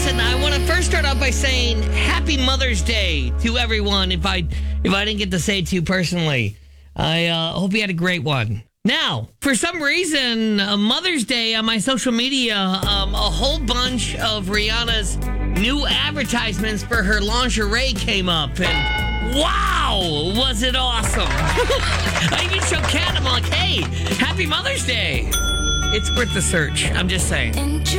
listen, I want to first start off by saying Happy Mother's Day to everyone. If I didn't get to say it to you personally, I hope you had a great one. Now, for some reason, Mother's Day on my social media, a whole bunch of Rihanna's new advertisements for her lingerie came up, and wow, was it awesome. I even showed Kat, I'm like, hey, Happy Mother's Day. It's worth the search, I'm just saying.